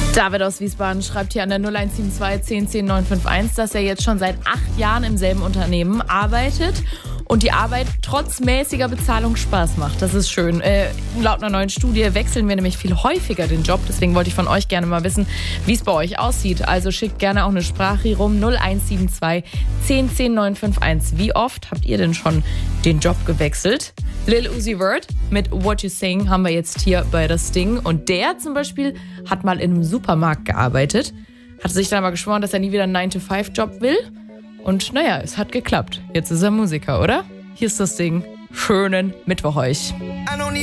David aus Wiesbaden schreibt hier an der 0172 10 10 951, dass er jetzt schon seit 8 Jahren im selben Unternehmen arbeitet und die Arbeit trotz mäßiger Bezahlung Spaß macht. Das ist schön. Laut einer neuen Studie wechseln wir nämlich viel häufiger den Job. Deswegen wollte ich von euch gerne mal wissen, wie es bei euch aussieht. Also schickt gerne auch eine Sprache rum 0172 10 10 951. Wie oft habt ihr denn schon den Job gewechselt? Lil Uzi Vert mit What You Sing haben wir jetzt hier bei Das Ding. Und der zum Beispiel hat mal in einem Supermarkt gearbeitet, hat sich dann aber geschworen, dass er nie wieder einen 9-to-5-Job will. Und naja, es hat geklappt. Jetzt ist er Musiker, oder? Hier ist Das Ding. Schönen Mittwoch euch.